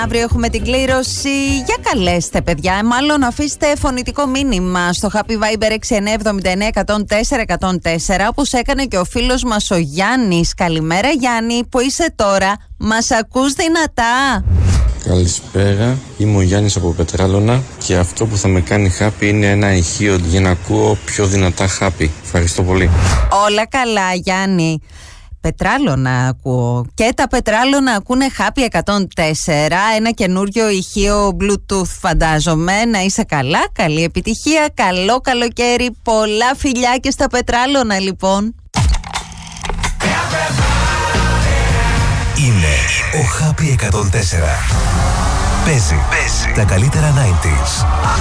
Αύριο έχουμε την κλήρωση. Για καλέστε, παιδιά. Μάλλον αφήστε φωνητικό μήνυμα στο Happy Viber 6979-104-104, όπως έκανε και ο φίλος μας ο Γιάννης. Καλημέρα, Γιάννη, που είσαι τώρα? Μας ακούς δυνατά? Καλησπέρα, είμαι ο Γιάννης από Πετράλωνα και αυτό που θα με κάνει happy είναι ένα ηχείο για να ακούω πιο δυνατά happy. Ευχαριστώ πολύ. Όλα καλά, Γιάννη. Πετράλωνα ακούω. Και τα Πετράλωνα ακούνε Happy 104. Ένα καινούριο ηχείο Bluetooth, φαντάζομαι. Να είσαι καλά, καλή επιτυχία, καλό καλοκαίρι. Πολλά φιλιά και στα Πετράλωνα, λοιπόν. Είναι ο Happy 104. Παίζει τα καλύτερα 90s.